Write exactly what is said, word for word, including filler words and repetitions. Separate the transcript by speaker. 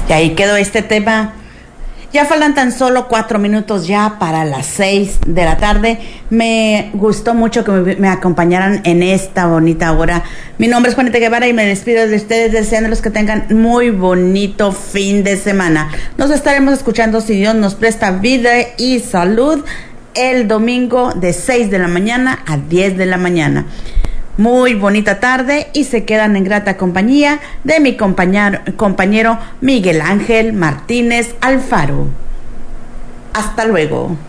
Speaker 1: Y ahí quedó este tema. Ya faltan tan solo cuatro minutos ya para las seis de la tarde. Me gustó mucho que me, me acompañaran en esta bonita hora. Mi nombre es Juanita Guevara y me despido de ustedes deseándoles que tengan muy bonito fin de semana. Nos estaremos escuchando, si Dios nos presta vida y salud, el domingo de seis de la mañana a diez de la mañana. Muy bonita tarde y se quedan en grata compañía de mi compañero, compañero Miguel Ángel Martínez Alfaro. Hasta luego.